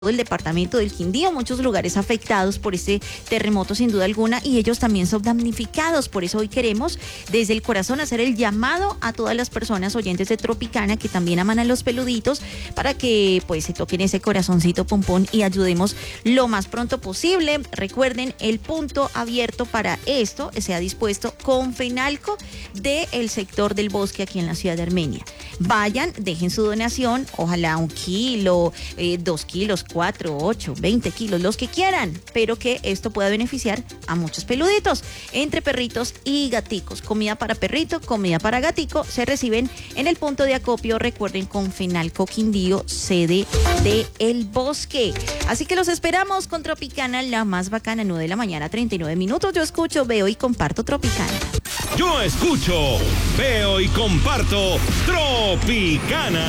el departamento del Quindío, muchos lugares afectados por este terremoto sin duda alguna, y ellos también son damnificados. Por eso hoy queremos desde el corazón hacer el llamado a todas las personas oyentes de Tropicana que también aman a los peluditos para que pues se toquen ese corazoncito pompón y ayudemos lo más pronto posible. Recuerden, el punto abierto para esto se ha dispuesto con Fenalco del sector del Bosque aquí en la ciudad de Armenia. Vayan, dejen su donación, ojalá 1 kilo, 2 kilos, 4, 8, 20 kilos, los que quieran, pero que esto pueda beneficiar a muchos peluditos, entre perritos y gaticos. Comida para perrito, comida para gatico, se reciben en el punto de acopio, recuerden, con Fenalco Quindío, sede de El Bosque. Así que los esperamos con Tropicana, la más bacana, 9 de la mañana, 39 minutos. Yo escucho, veo y comparto Tropicana. Yo escucho, veo y comparto Tropicana.